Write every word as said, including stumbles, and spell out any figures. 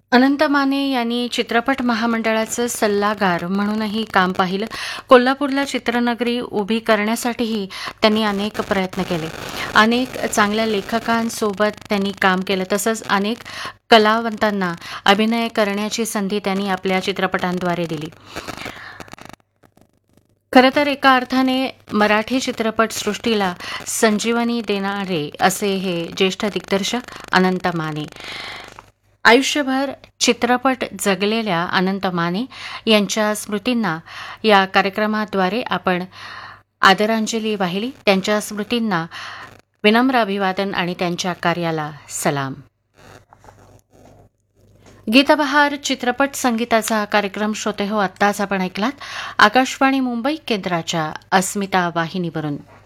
अनंत माने यांनी चित्रपट महामंडळाचं सल्लागार म्हणूनही काम पाहिलं. कोल्हापूरला चित्रनगरी उभी करण्यासाठीही त्यांनी अनेक प्रयत्न केले. अनेक चांगल्या लेखकांसोबत त्यांनी काम केलं. तसंच अनेक कलावंतांना अभिनय करण्याची संधी त्यांनी आपल्या चित्रपटांद्वारे दिली. खरं तर एका अर्थाने मराठी चित्रपटसृष्टीला संजीवनी देणारे असे हे ज्येष्ठ दिग्दर्शक अनंत माने. आयुष्यभर चित्रपट जगलेल्या अनंत माने यांच्या स्मृतींना या कार्यक्रमाद्वारे आपण आदरांजली वाहिली. त्यांच्या स्मृतींना विनम्र अभिवादन आणि त्यांच्या कार्याला सलाम. गीतबहार चित्रपट संगीताचा हा कार्यक्रम श्रोते हो आत्ताच आपण ऐकलात आकाशवाणी मुंबई केंद्राच्या अस्मिता वाहिनीवरून.